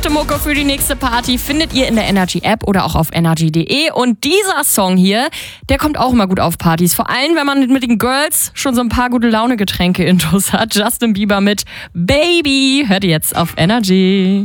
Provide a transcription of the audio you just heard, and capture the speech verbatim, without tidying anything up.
perfekte Mucke für die nächste Party findet ihr in der Energy App oder auch auf energy punkt de. Und dieser Song hier, der kommt auch immer gut auf Partys. Vor allem, wenn man mit den Girls schon so ein paar gute Laune-Getränke-Intos hat. Justin Bieber mit Baby. Hört ihr jetzt auf Energy.